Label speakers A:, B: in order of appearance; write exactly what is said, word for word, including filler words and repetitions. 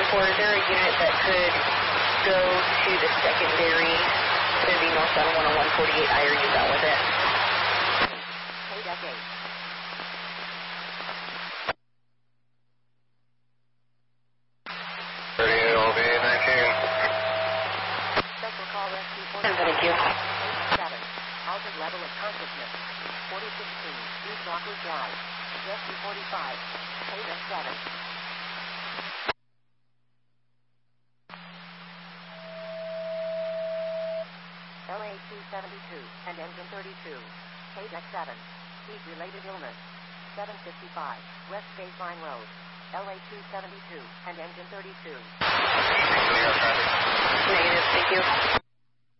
A: four, is there a unit that could go to the secondary, Cindy northbound one oh one forty-eight I, or you got with it?
B: Hey, that's eight.
C: thirty-eight L V nineteen.
B: Special call rescue
A: Thank you.
B: seven. Altered level of consciousness. forty sixteen. East Rockwood Drive. Rescue forty-five. eight and seven. L A two seventy-two and engine thirty-two. K D E C seven. Heat-related illness. seven fifty-five. West Baseline Road. L A two seventy-two and engine thirty-two.
A: Negative, thank you.